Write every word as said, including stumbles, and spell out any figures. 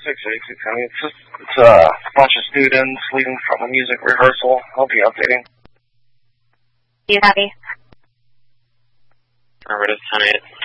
six eight six. I mean, it's just it's uh, a bunch of students leaving from a music rehearsal. I'll be updating. You happy? Remember this, ten eight.